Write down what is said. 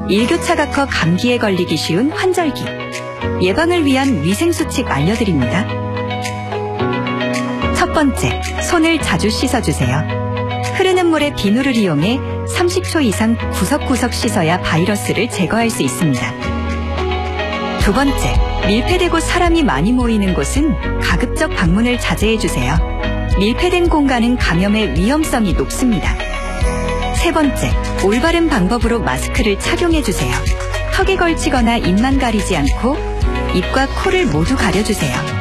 일교차가 커 감기에 걸리기 쉬운 환절기. 예방을 위한 위생수칙 알려드립니다. 첫 번째, 손을 자주 씻어주세요. 흐르는 물에 비누를 이용해 30초 이상 구석구석 씻어야 바이러스를 제거할 수 있습니다. 두 번째, 밀폐되고 사람이 많이 모이는 곳은 가급적 방문을 자제해주세요. 밀폐된 공간은 감염의 위험성이 높습니다. 세 번째, 올바른 방법으로 마스크를 착용해주세요. 턱에 걸치거나 입만 가리지 않고 입과 코를 모두 가려주세요.